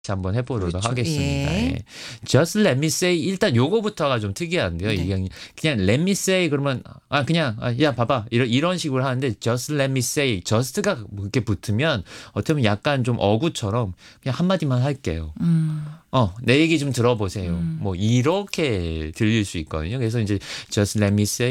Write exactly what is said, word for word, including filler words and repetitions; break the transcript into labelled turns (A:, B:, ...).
A: 한번 해보도록
B: 그렇죠.
A: 하겠습니다.
B: 예.
A: 예. Just let me say 일단 요거부터가 좀 특이한데요.
B: 네.
A: 이게 그냥 let me say 그러면 아 그냥 아, 야 봐봐 이런 이런 식으로 하는데 just let me say just가 이렇게 붙으면 어떻게 보면 약간 좀 어구처럼 그냥 한 마디만 할게요.
B: 음.
A: 어, 내 얘기 좀 들어보세요.
B: 음.
A: 뭐 이렇게 들릴 수 있거든요. 그래서 이제 just let me say